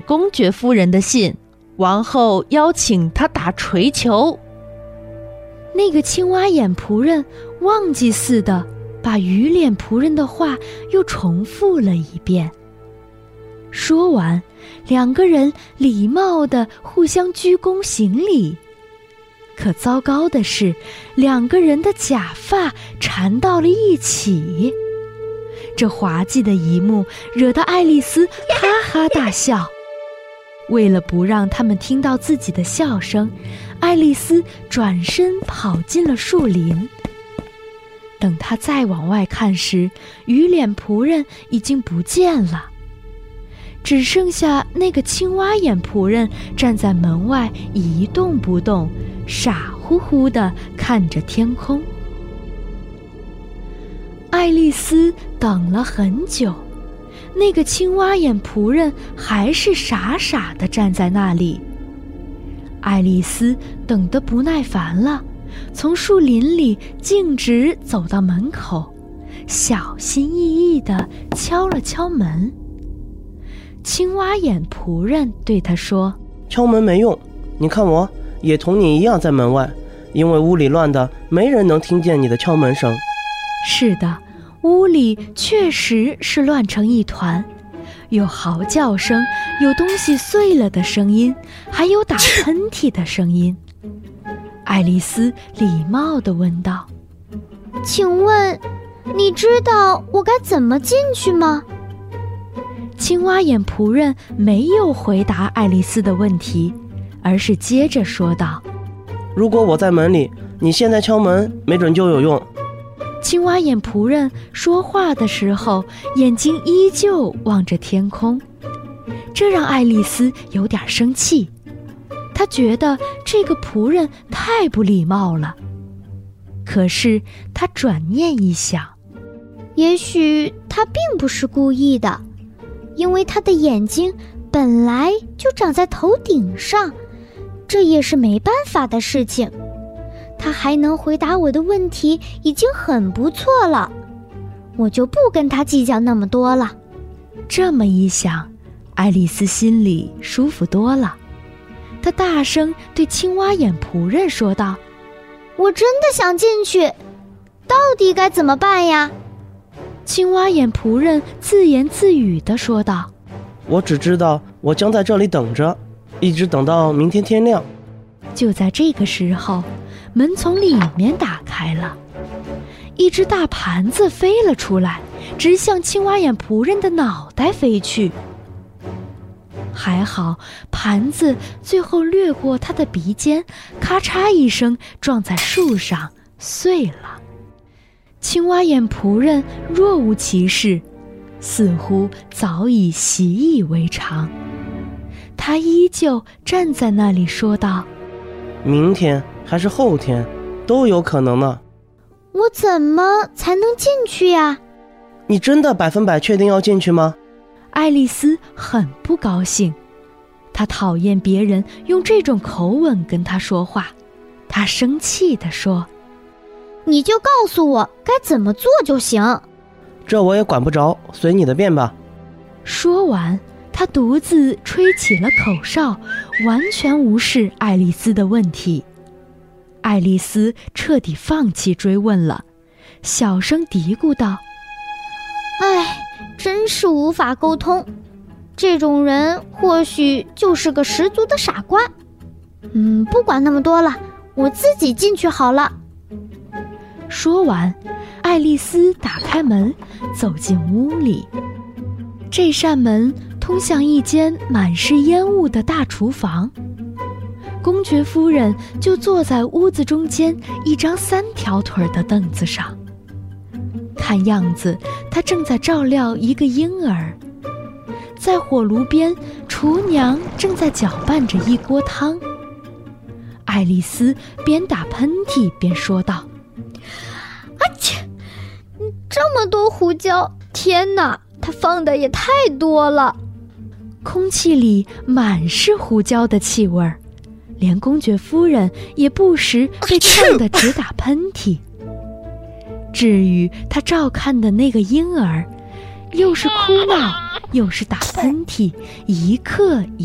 公爵夫人的信，王后邀请她打锤球。 那个青蛙眼仆人忘记似的把鱼脸仆人的话又重复了一遍。说完，两个人礼貌地互相鞠躬行礼。可糟糕的是，两个人的假发缠到了一起。这滑稽的一幕惹得爱丽丝哈哈大笑。为了不让他们听到自己的笑声，爱丽丝转身跑进了树林。等她再往外看时，鱼脸仆人已经不见了，只剩下那个青蛙眼仆人站在门外一动不动，傻乎乎地看着天空。爱丽丝等了很久，那个青蛙眼仆人还是傻傻地站在那里。爱丽丝等得不耐烦了，从树林里径直走到门口，小心翼翼地敲了敲门。青蛙眼仆人对她说： 敲门没用，你看我也同你一样在门外，因为屋里乱的没人能听见你的敲门声。 是的，屋里确实是乱成一团，有嚎叫声，有东西碎了的声音，还有打喷嚏的声音。爱丽丝礼貌地问道： 请问你知道我该怎么进去吗？ 青蛙眼仆人没有回答爱丽丝的问题，而是接着说道： 如果我在门里，你现在敲门没准就有用。 青蛙眼仆人说话的时候，眼睛依旧望着天空，这让爱丽丝有点生气。她觉得这个仆人太不礼貌了。可是她转念一想， 也许他并不是故意的，因为他的眼睛本来就长在头顶上，这也是没办法的事情。他还能回答我的问题已经很不错了，我就不跟他计较那么多了。 这么一想，爱丽丝心里舒服多了。她大声对青蛙眼仆人说道： 我真的想进去，到底该怎么办呀？ 青蛙眼仆人自言自语地说道： 我只知道我将在这里等着，一直等到明天天亮。 就在这个时候，门从里面打开了，一只大盘子飞了出来，直向青蛙眼仆人的脑袋飞去。还好盘子最后掠过他的鼻尖，咔嚓一声撞在树上碎了。青蛙眼仆人若无其事，似乎早已习以为常。他依旧站在那里说道： 明天还是后天都有可能呢。 我怎么才能进去呀？ 你真的100%确定要进去吗？ 爱丽丝很不高兴，她讨厌别人用这种口吻跟她说话。她生气地说： 你就告诉我该怎么做就行。 这我也管不着，随你的便吧。 说完，她独自吹起了口哨，完全无视爱丽丝的问题。爱丽丝彻底放弃追问了，小声嘀咕道： 唉，真是无法沟通，这种人或许就是个十足的傻瓜。不管那么多了，我自己进去好了。 说完，爱丽丝打开门，走进屋里。这扇门通向一间满是烟雾的大厨房。公爵夫人就坐在屋子中间一张3条腿的凳子上，看样子她正在照料一个婴儿。在火炉边，厨娘正在搅拌着一锅汤。爱丽丝边打喷嚏边说道： 啊切！这么多胡椒，天哪，它放的也太多了。 空气里满是胡椒的气味儿，连公爵夫人也不时被呛得直打喷嚏。至于她照看的那个婴儿，又是哭闹，又是打喷嚏，一刻